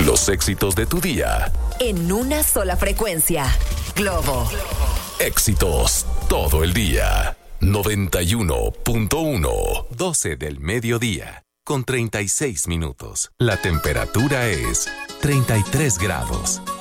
Los éxitos de tu día. En una sola frecuencia. Globo. Éxitos todo el día. 91.1. 12 del mediodía. Con 36 minutos. La temperatura es 33 grados.